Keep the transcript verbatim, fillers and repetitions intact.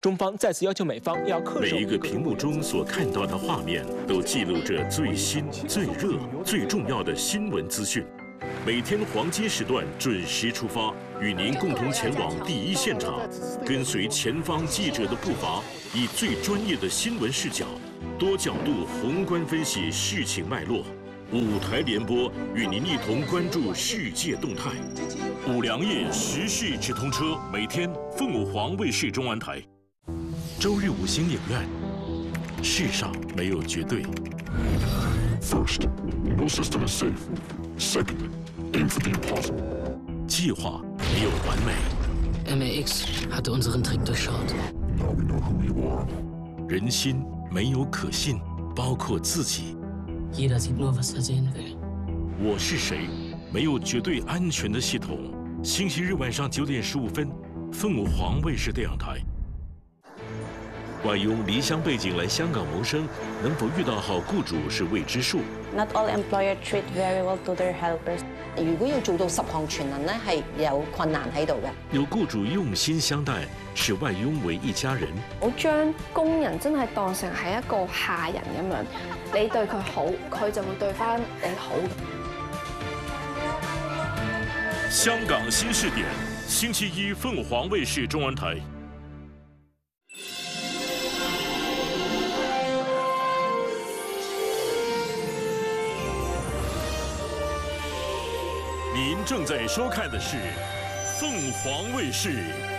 中方再次要求美方要恪守。 每一个屏幕中所看到的画面，都记录着最新、最热、最重要的新闻资讯。每天黄金时段准时出发，与您共同前往第一现场，跟随前方记者的步伐，以最专业的新闻视角，多角度宏观分析事情脉络。五台联播与您一同关注世界动态。五粮液时事直通车，每天凤舞凰卫视中文台。周日五星影院，世上没有绝对。 First, no system is safe. Second, aim for the impossible. 计划没有完美。 M A X hatte unseren Trick durchschaut. Now we know who you are. 人心没有可信，包括自己。 Jeder sieht nur, was er sehen will. 我是谁？没有绝对安全的系统。星期日晚上九点十五分，凤舞凰卫视电视台。外佣离乡背井来香港谋生，能否遇到好雇主是未知數。 Not all employer treat very well to their helpers. 如果要做到十項全能咧，係有困難喺度嘅。 有雇主用心相待，視外佣為一家人。 我將工人真係當成係一個下人咁樣，你對佢好，佢就會對翻你好。 香港新視點，星期一鳳凰衛視中文台。您正在收看的是凤凰卫视